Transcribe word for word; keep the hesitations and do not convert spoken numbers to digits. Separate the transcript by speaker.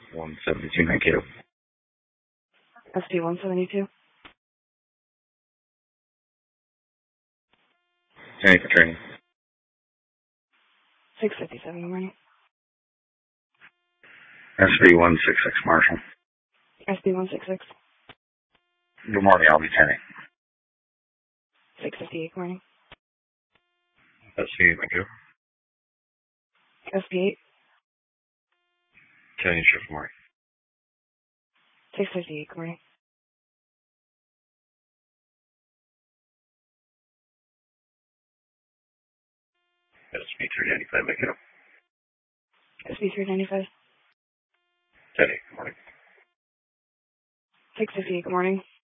Speaker 1: one seventy-two Mankato.
Speaker 2: S P one seventy-two.
Speaker 1: Any for training?
Speaker 2: six fifty-seven, good morning.
Speaker 1: S B one sixty-six, Marshall.
Speaker 2: S B one sixty-six.
Speaker 1: Good morning, I'll be ten eight.
Speaker 2: six fifty-eight, good morning.
Speaker 1: S B Mankato.
Speaker 2: S B eight.
Speaker 1: ten eight shift, good morning.
Speaker 2: six fifty-eight, good morning.
Speaker 1: S B three ninety-five, Mankato.
Speaker 2: S B three ninety-five.
Speaker 1: ten eight, good morning.
Speaker 2: six fifty-eight, good morning.